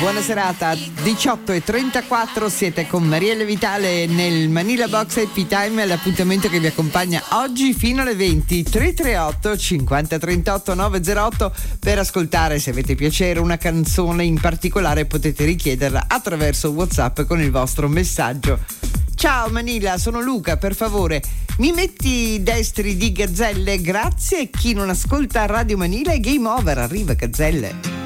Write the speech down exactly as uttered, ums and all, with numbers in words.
Buona serata, diciotto e trentaquattro, siete con Mariella Vitale nel Manila Box Happy Time, l'appuntamento che vi accompagna oggi fino alle venti. Tre tre otto cinquanta trentotto nove zero otto per ascoltare, se avete piacere, una canzone in particolare potete richiederla attraverso WhatsApp con il vostro messaggio. Ciao Manila, sono Luca, per favore mi metti Destri di Gazzelle, grazie. Chi non ascolta Radio Manila è game over, arriva Gazzelle.